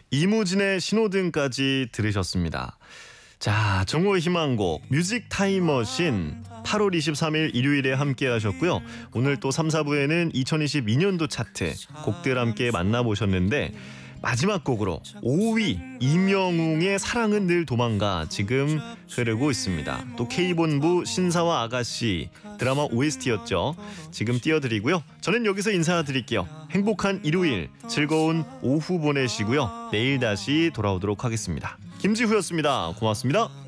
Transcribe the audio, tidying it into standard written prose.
이무진의 신호등까지 들으셨습니다. 자, 정오의 희망곡 뮤직 타임머신 8월 23일 일요일에 함께 하셨고요. 오늘 또 3, 4부에는 2022년도 차트 곡들 함께 만나보셨는데 마지막 곡으로 5위 임영웅의 사랑은 늘 도망가 지금 흐르고 있습니다. 또 K본부 신사와 아가씨 드라마 OST였죠. 지금 띄워드리고요. 저는 여기서 인사드릴게요. 행복한 일요일 즐거운 오후 보내시고요. 내일 다시 돌아오도록 하겠습니다. 김지후였습니다. 고맙습니다.